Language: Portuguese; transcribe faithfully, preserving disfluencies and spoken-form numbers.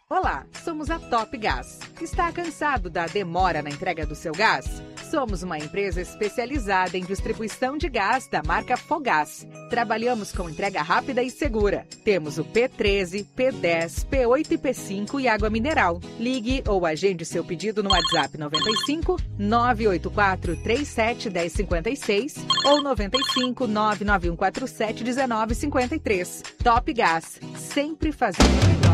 Olá, somos a Top Gás. Está cansado da demora na entrega do seu gás? Somos uma empresa especializada em distribuição de gás da marca Fogás. Trabalhamos com entrega rápida e segura. Temos o P treze, P dez, P oito e P cinco e água mineral. Ligue ou agende seu pedido no WhatsApp noventa e cinco, nove oito quatro, três sete um zero cinco seis ou noventa e cinco, nove nove um quatro sete, um nove cinco três. Top Gás, sempre fazendo melhor.